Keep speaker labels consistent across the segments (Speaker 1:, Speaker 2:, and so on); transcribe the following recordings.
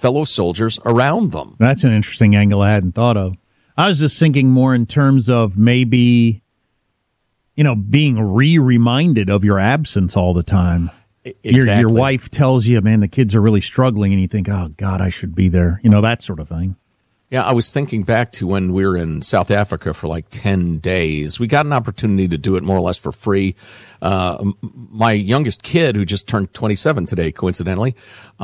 Speaker 1: fellow soldiers around them.
Speaker 2: That's an interesting angle I hadn't thought of. I was just thinking more in terms of maybe, being reminded of your absence all the time.
Speaker 1: Exactly.
Speaker 2: Your wife tells you, man, the kids are really struggling, and you think, oh, God, I should be there. That sort of thing.
Speaker 1: Yeah, I was thinking back to when we were in South Africa for like 10 days. We got an opportunity to do it more or less for free. My youngest kid, who just turned 27 today, coincidentally,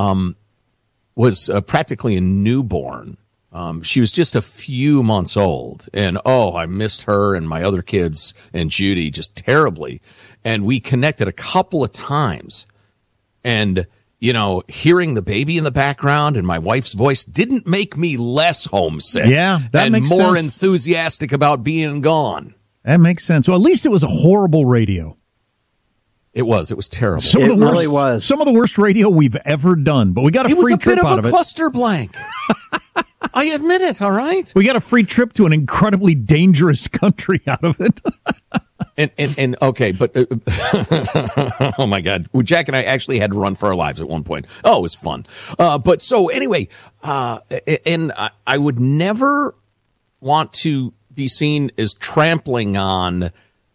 Speaker 1: was practically a newborn. She was just a few months old. And, I missed her and my other kids and Judy just terribly. And we connected a couple of times. And hearing the baby in the background and my wife's voice didn't make me less homesick.
Speaker 2: Yeah, that makes sense.
Speaker 1: And more enthusiastic about being gone.
Speaker 2: That makes sense. Well, at least it was a horrible radio.
Speaker 1: It was terrible.
Speaker 3: It really was.
Speaker 2: Some of the worst radio we've ever done, but we got a free trip out of it.
Speaker 1: It was a bit of a cluster blank. I admit it, all right?
Speaker 2: We got a free trip to an incredibly dangerous country out of it.
Speaker 1: And okay, but oh my God, Jack and I actually had to run for our lives at one point. Oh, it was fun. But so anyway, and I would never want to be seen as trampling on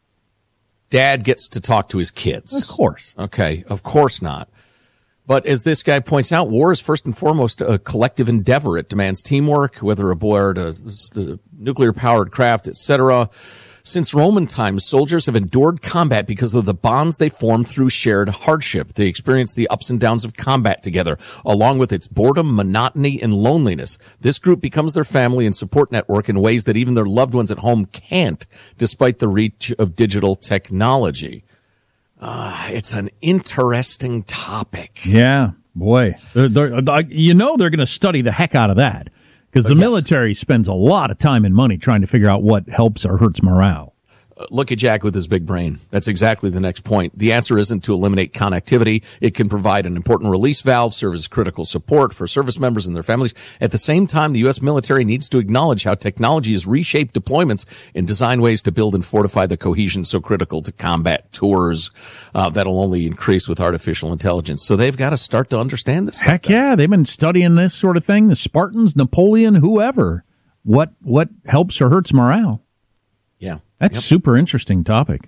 Speaker 1: Dad gets to talk to his kids.
Speaker 2: Of course.
Speaker 1: Okay, of course not. But as this guy points out, war is first and foremost a collective endeavor. It demands teamwork, whether aboard a nuclear-powered craft, etc. Since Roman times, soldiers have endured combat because of the bonds they form through shared hardship. They experience the ups and downs of combat together, along with its boredom, monotony, and loneliness. This group becomes their family and support network in ways that even their loved ones at home can't, despite the reach of digital technology. It's an interesting topic.
Speaker 2: Yeah, boy. They're going to study the heck out of that. Because the military spends a lot of time and money trying to figure out what helps or hurts morale.
Speaker 1: Look at Jack with his big brain. That's exactly the next point. The answer isn't to eliminate connectivity. It can provide an important release valve, serve as critical support for service members and their families. At the same time, the U.S. military needs to acknowledge how technology has reshaped deployments and design ways to build and fortify the cohesion so critical to combat tours that'll only increase with artificial intelligence. So they've got to start to understand this stuff.
Speaker 2: Heck yeah, they've been studying this sort of thing. The Spartans, Napoleon, whoever. What helps or hurts morale?
Speaker 1: Yeah.
Speaker 2: That's super interesting topic.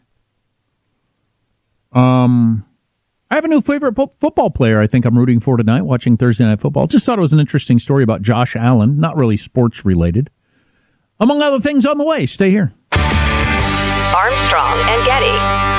Speaker 2: I have a new favorite football player I think I'm rooting for tonight, watching Thursday Night Football. Just thought it was an interesting story about Josh Allen, not really sports related. Among other things on the way. Stay here.
Speaker 4: Armstrong and Getty.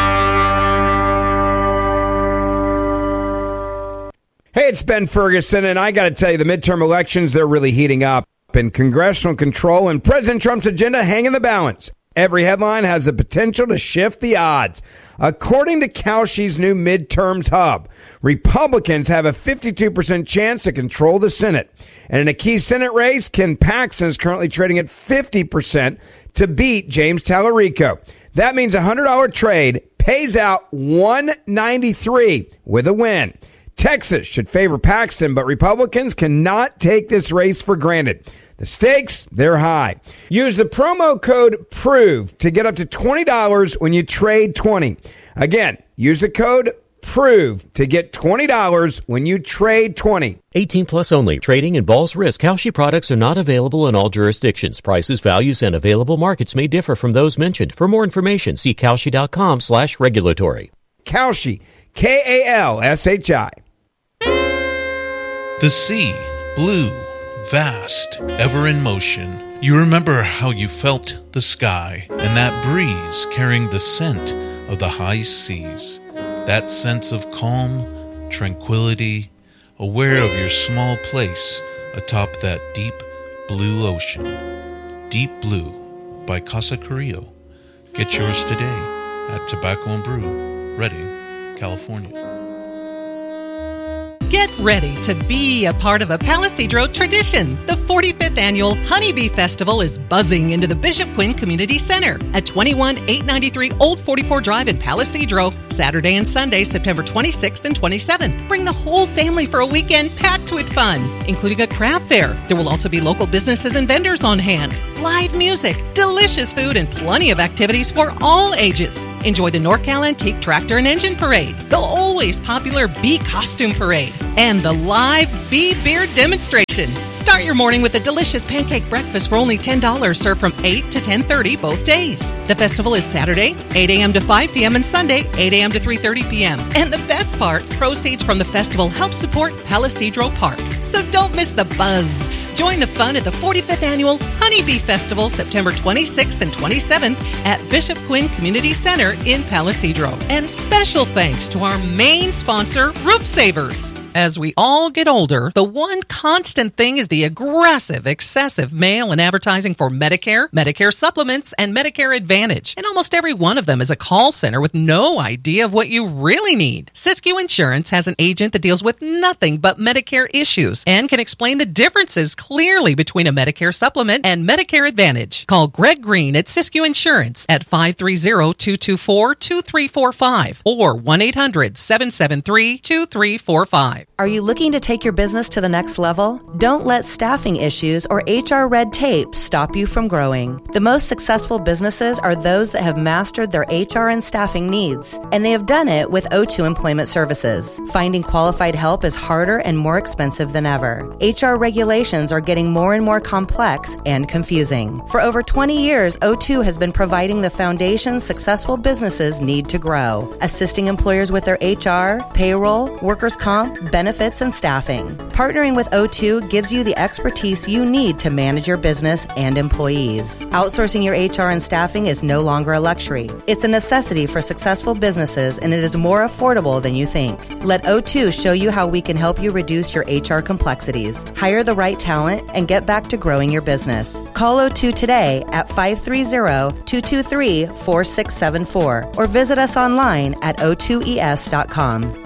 Speaker 3: Hey, it's Ben Ferguson, and I got to tell you, the midterm elections, they're really heating up. And congressional control and President Trump's agenda hang in the balance. Every headline has the potential to shift the odds. According to Kalshi's new midterms hub, Republicans have a 52% chance to control the Senate. And in a key Senate race, Ken Paxton is currently trading at 50% to beat James Tallarico. That means a $100 trade pays out $193 with a win. Texas should favor Paxton, but Republicans cannot take this race for granted. The stakes, they're high. Use the promo code PROVE to get up to $20 when you trade 20. Again, use the code PROVE to get $20 when you trade 20.
Speaker 5: 18 plus only. Trading involves risk. Kalshi products are not available in all jurisdictions. Prices, values, and available markets may differ from those mentioned. For more information, see Kalshi.com/regulatory.
Speaker 3: Kalshi, Kalshi.
Speaker 6: The sea, blue, vast, ever in motion. You remember how you felt the sky and that breeze carrying the scent of the high seas. That sense of calm, tranquility, aware of your small place atop that deep blue ocean. Deep Blue by Casa Carrillo. Get yours today at Tobacco and Brew, Redding, California.
Speaker 7: Get ready to be a part of a Palisadro tradition, the 45th
Speaker 4: 45th Annual Honeybee Festival is buzzing into the Bishop Quinn Community Center at 21893 Old 44 Drive in Palisadro, Saturday and Sunday, September 26th and 27th. Bring the whole family for a weekend packed with fun, including a craft fair. There will also be local businesses and vendors on hand, live music, delicious food, and plenty of activities for all ages. Enjoy the NorCal Antique Tractor and Engine Parade, the always popular Bee Costume Parade, and the live Bee Beer Demonstration. Start your morning with a delicious pancake breakfast for only $10, served from 8 to 10:30 both days. The festival is Saturday, 8 a.m. to 5 p.m. and Sunday, 8 a.m. to 3:30 p.m. And the best part, proceeds from the festival help support Palisadro Park. So don't miss the buzz. Join the fun at the 45th Annual Honeybee Festival, September 26th and 27th at Bishop Quinn Community Center in Palisadro. And special thanks to our main sponsor, Roof Savers. As we all get older, the one constant thing is the aggressive, excessive mail and advertising for Medicare, Medicare supplements, and Medicare Advantage. And almost every one of them is a call center with no idea of what you really need. Siskiyou Insurance has an agent that deals with nothing but Medicare issues and can explain the differences clearly between a Medicare supplement and Medicare Advantage. Call Greg Green at Siskiyou Insurance at 530-224-2345 or 1-800-773-2345.
Speaker 7: Are you looking to take your business to the next level? Don't let staffing issues or HR red tape stop you from growing. The most successful businesses are those that have mastered their HR and staffing needs, and they have done it with O2 Employment Services. Finding qualified help is harder and more expensive than ever. HR regulations are getting more and more complex and confusing. For over 20 years, O2 has been providing the foundation successful businesses need to grow, assisting employers with their HR, payroll, workers' comp, benefits, and staffing. Partnering with O2 gives you the expertise you need to manage your business and employees. Outsourcing your HR and staffing is no longer a luxury. It's a necessity for successful businesses, and it is more affordable than you think. Let O2 show you how we can help you reduce your HR complexities, hire the right talent, and get back to growing your business. Call O2 today at 530-223-4674 or visit us online at o2es.com.